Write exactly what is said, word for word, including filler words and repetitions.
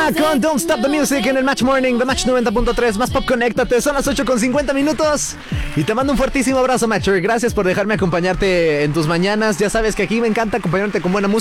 Maluma con Don't Stop the Music en el Match Morning de Match noventa punto tres. Más pop, conéctate. Son las ocho con cincuenta minutos. Y te mando un fuertísimo abrazo, Matcher. Gracias por dejarme acompañarte en tus mañanas. Ya sabes que aquí me encanta acompañarte con buena música.